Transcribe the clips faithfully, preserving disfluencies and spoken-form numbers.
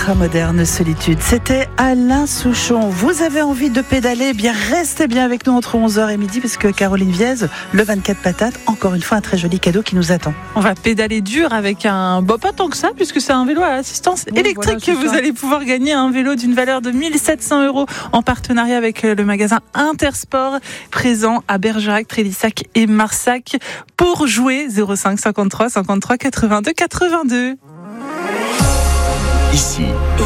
Ultramoderne Solitude. C'était Alain Souchon. Vous avez envie de pédaler? Eh bien, restez bien avec nous entre onze heures et midi parce que Caroline Viez, le vingt-quatre patates, encore une fois un très joli cadeau qui nous attend. On va pédaler dur avec un, bon, pas tant que ça puisque c'est un vélo à assistance oui, électrique voilà, que vous ça. allez pouvoir gagner, un vélo d'une valeur de mille sept cents euros en partenariat avec le magasin Intersport présent à Bergerac, Trélissac et Marsac. Pour jouer, zéro cinq cinquante-trois cinquante-trois quatre-vingt-deux quatre-vingt-deux. Ici,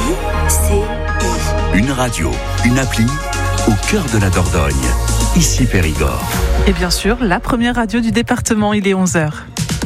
une radio, une appli au cœur de la Dordogne. Ici Périgord. Et bien sûr, la première radio du département, il est onze heures.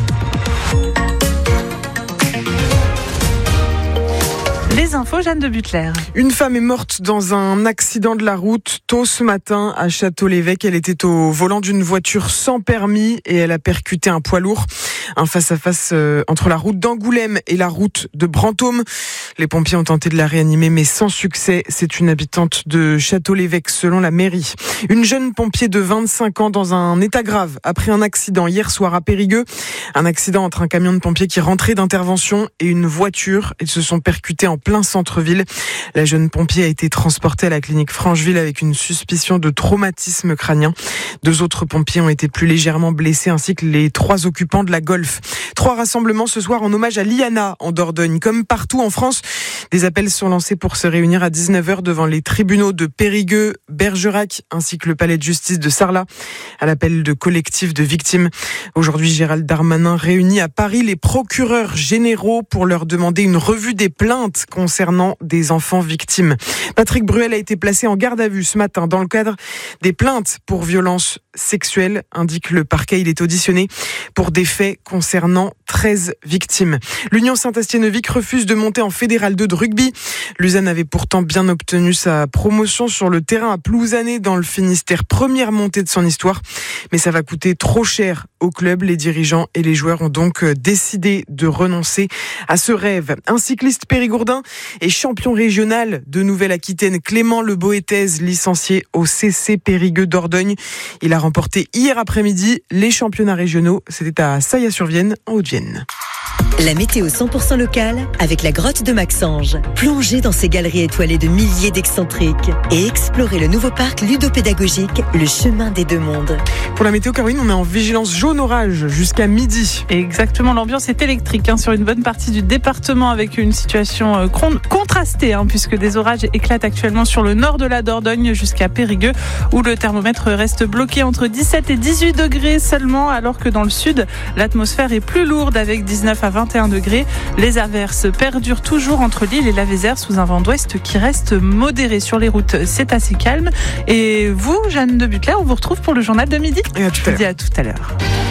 Les infos, Jeanne de Butler. Une femme est morte dans un accident de la route tôt ce matin à Château-l'Évêque. Elle était au volant d'une voiture sans permis et elle a percuté un poids lourd. Un face-à-face entre la route d'Angoulême et la route de Brantôme. Les pompiers ont tenté de la réanimer mais sans succès. C'est une habitante de Château-l'Évêque selon la mairie. Une jeune pompier de vingt-cinq ans dans un état grave après un accident hier soir à Périgueux. Un accident entre un camion de pompiers qui rentrait d'intervention et une voiture. Ils se sont percutés en plein centre-ville. La jeune pompier a été transportée à la clinique Francheville avec une suspicion de traumatisme crânien. Deux autres pompiers ont été plus légèrement blessés ainsi que les trois occupants de la Golf. Trois rassemblements ce soir en hommage à Liana en Dordogne. Comme partout en France, des appels sont lancés pour se réunir à dix-neuf heures devant les tribunaux de Périgueux, Bergerac ainsi que le palais de justice de Sarlat à l'appel de collectifs de victimes. Aujourd'hui, Gérald Darmanin réunit à Paris les procureurs généraux pour leur demander une revue des plaintes concernant des enfants victimes. Patrick Bruel a été placé en garde à vue ce matin dans le cadre des plaintes pour violences sexuelles, indique le parquet. Il est auditionné pour des faits concernant treize victimes. L'Union Saint-Astienne-Vic refuse de monter en fédéral deux de rugby. Luzanne avait pourtant bien obtenu sa promotion sur le terrain à Plouzané dans le Finistère, première montée de son histoire. Mais ça va coûter trop cher au club. Les dirigeants et les joueurs ont donc décidé de renoncer à ce rêve. Un cycliste périgourdin et champion régional de Nouvelle-Aquitaine, Clément Le Boéthez, licencié au C C Périgueux Dordogne. Il a remporté hier après-midi les championnats régionaux. C'était à Saillat-sur-Vienne, en Haute-Vienne. La météo cent pour cent locale avec la grotte de Maxange. Plongez dans ces galeries étoilées de milliers d'excentriques et explorez le nouveau parc ludopédagogique, le chemin des deux mondes. Pour la météo, Caroline, on est en vigilance jaune orage jusqu'à midi. Exactement, l'ambiance est électrique hein, sur une bonne partie du département avec une situation euh, con- contrastée hein, puisque des orages éclatent actuellement sur le nord de la Dordogne jusqu'à Périgueux où le thermomètre reste bloqué entre dix-sept et dix-huit degrés seulement alors que dans le sud, l'atmosphère est plus lourde avec dix-neuf à vingt et un degrés. Les averses perdurent toujours entre l'île et la Vézère sous un vent d'ouest qui reste modéré. Sur les routes, c'est assez calme. Et vous, Jeanne de Butler, on vous retrouve pour le journal de midi. Et à tout Je vous dis à tout à l'heure.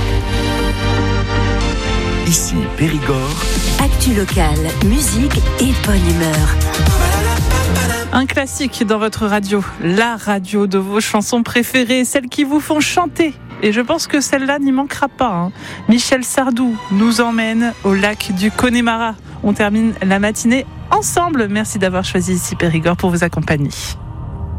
Ici Périgord. Actu locale, musique et bonne humeur. Un classique dans votre radio, la radio de vos chansons préférées, celles qui vous font chanter. Et je pense que celle-là n'y manquera pas. Hein. Michel Sardou nous emmène au lac du Connemara. On termine la matinée ensemble. Merci d'avoir choisi Ici Périgord pour vous accompagner.